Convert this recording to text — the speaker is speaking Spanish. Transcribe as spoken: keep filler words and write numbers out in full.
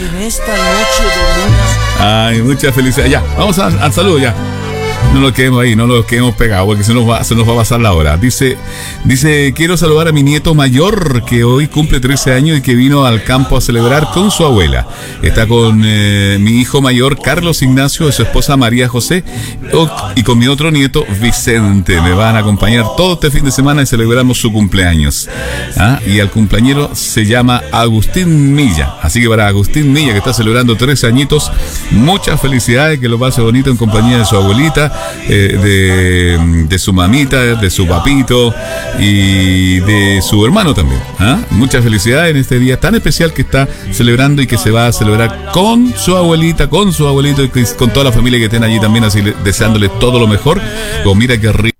en esta noche de luna. Ay, mucha felicidad. Ya, vamos a- al saludo ya. No nos quedemos ahí, no nos quedemos pegados porque se nos va, se nos va a pasar la hora. Dice, dice, quiero saludar a mi nieto mayor que hoy cumple trece años y que vino al campo a celebrar con su abuela. Está con eh, mi hijo mayor Carlos Ignacio y su esposa María José o- y con mi otro nieto Vicente. Me van a acompañar todo este fin de semana y celebramos su cumpleaños. ¿Ah? Y al cumpleañero se llama Agustín Milla. Así que para Agustín Milla, que está celebrando trece añitos, muchas felicidades, que lo pase bonito en compañía de su abuelita, eh, de, de su mamita, de su papito y de su hermano también. ¿Ah? Muchas felicidades en este día tan especial que está celebrando y que se va a celebrar con su abuelita, con su abuelito y con toda la familia que estén allí también, así le- deseándoles todo lo mejor. Como mira qué rico.